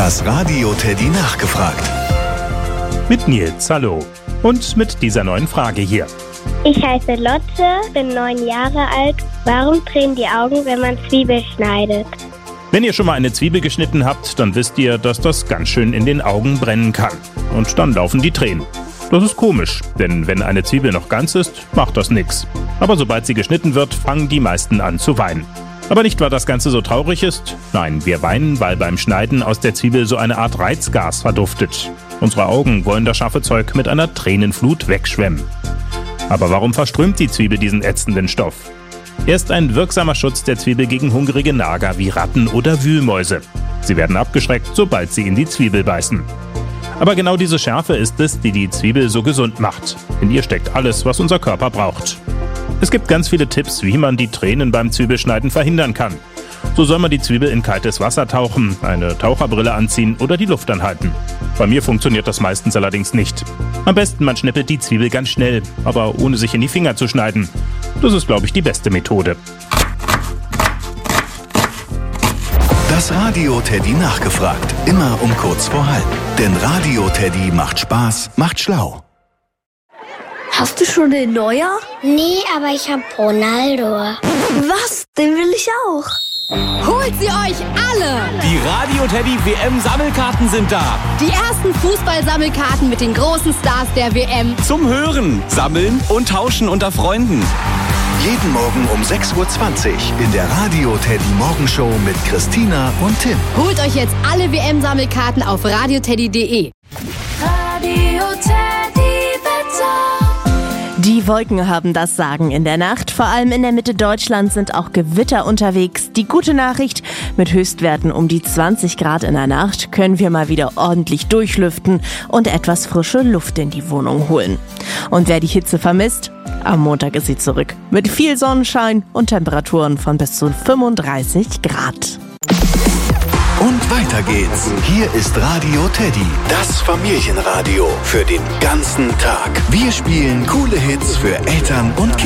Das Radio Teddy nachgefragt. Mit Nils, hallo. Und mit dieser neuen Frage hier. Ich heiße Lotte, bin 9 Jahre alt. Warum tränen die Augen, wenn man Zwiebel schneidet? Wenn ihr schon mal eine Zwiebel geschnitten habt, dann wisst ihr, dass das ganz schön in den Augen brennen kann. Und dann laufen die Tränen. Das ist komisch, denn wenn eine Zwiebel noch ganz ist, macht das nix. Aber sobald sie geschnitten wird, fangen die meisten an zu weinen. Aber nicht, weil das Ganze so traurig ist. Nein, wir weinen, weil beim Schneiden aus der Zwiebel so eine Art Reizgas verduftet. Unsere Augen wollen das scharfe Zeug mit einer Tränenflut wegschwemmen. Aber warum verströmt die Zwiebel diesen ätzenden Stoff? Er ist ein wirksamer Schutz der Zwiebel gegen hungrige Nager wie Ratten oder Wühlmäuse. Sie werden abgeschreckt, sobald sie in die Zwiebel beißen. Aber genau diese Schärfe ist es, die die Zwiebel so gesund macht. In ihr steckt alles, was unser Körper braucht. Es gibt ganz viele Tipps, wie man die Tränen beim Zwiebelschneiden verhindern kann. So soll man die Zwiebel in kaltes Wasser tauchen, eine Taucherbrille anziehen oder die Luft anhalten. Bei mir funktioniert das meistens allerdings nicht. Am besten man schnippelt die Zwiebel ganz schnell, aber ohne sich in die Finger zu schneiden. Das ist, glaube ich, die beste Methode. Das Radio Teddy nachgefragt. Immer um kurz vor halb. Denn Radio Teddy macht Spaß, macht schlau. Hast du schon den Neuer? Nee, aber ich hab Ronaldo. Was? Den will ich auch. Holt sie euch alle! Die Radio Teddy WM-Sammelkarten sind da. Die ersten Fußball-Sammelkarten mit den großen Stars der WM. Zum Hören, Sammeln und Tauschen unter Freunden. Jeden Morgen um 6:20 Uhr in der Radio Teddy Morgenshow mit Christina und Tim. Holt euch jetzt alle WM-Sammelkarten auf radioteddy.de. Radio Teddy Wetter. Die Wolken haben das Sagen in der Nacht. Vor allem in der Mitte Deutschlands sind auch Gewitter unterwegs. Die gute Nachricht: mit Höchstwerten um die 20 Grad in der Nacht können wir mal wieder ordentlich durchlüften und etwas frische Luft in die Wohnung holen. Und wer die Hitze vermisst, am Montag ist sie zurück. Mit viel Sonnenschein und Temperaturen von bis zu 35 Grad. Und weiter geht's. Hier ist Radio Teddy, das Familienradio für den ganzen Tag. Wir spielen coole Hits für Eltern und Kinder.